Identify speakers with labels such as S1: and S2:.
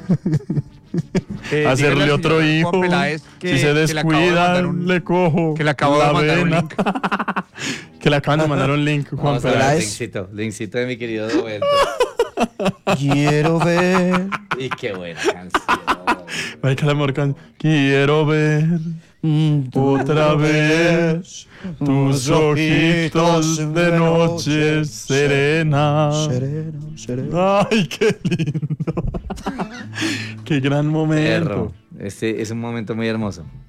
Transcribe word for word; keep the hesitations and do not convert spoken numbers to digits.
S1: Eh,
S2: Hacerle
S1: dígale al
S2: otro
S1: señor
S2: hijo.
S1: Juan Peláez que-
S2: si se
S1: que le acabo de
S2: descuida,
S1: mandar un-
S2: le cojo.
S1: que le acabo de
S2: la
S1: mandar un
S2: vena.
S1: link.
S2: Que le acaban de mandar un link, Juan
S3: Vamos a ver,
S2: Peláez.
S3: linkcito, linkcito de mi querido Roberto.
S4: Quiero ver
S3: Y qué buena canción.
S2: Michael Morgan. Quiero ver otra vez tus ojitos de noche serena.
S4: sereno, sereno.
S2: Ay, qué lindo. Qué gran momento.
S3: Perro. Este es un momento muy hermoso.